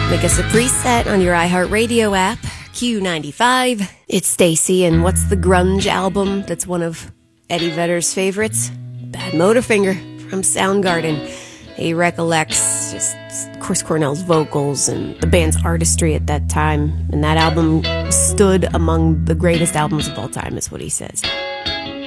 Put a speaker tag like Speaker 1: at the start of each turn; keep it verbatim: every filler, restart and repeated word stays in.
Speaker 1: Make us a preset on your iHeartRadio app, Q ninety-five. It's Stacy, and what's the grunge album that's one of Eddie Vedder's favorites? Bad Motorfinger from Soundgarden. He recollects just Chris Cornell's vocals and the band's artistry at that time, and that album stood among the greatest albums of all time, is what he says.